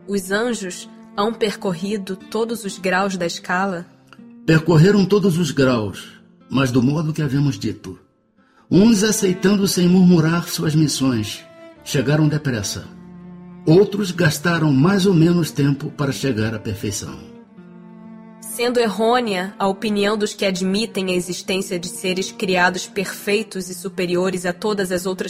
Os anjos hão percorrido todos os graus da escala? Percorreram todos os graus, mas do modo que havíamos dito. Uns aceitando sem murmurar suas missões, chegaram depressa. Outros gastaram mais ou menos tempo para chegar à perfeição. Sendo errônea a opinião dos que admitem a existência de seres criados perfeitos e superiores a todas as outras